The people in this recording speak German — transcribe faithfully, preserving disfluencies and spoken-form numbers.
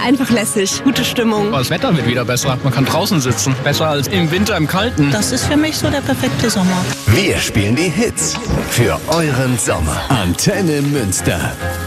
einfach lässig. Gute Stimmung. Das Wetter wird wieder besser. Man kann draußen sitzen. Besser als im Winter im Kalten. Das ist für mich so der perfekte Sommer. Wir spielen die Hits für euren Sommer. Antenne Münster.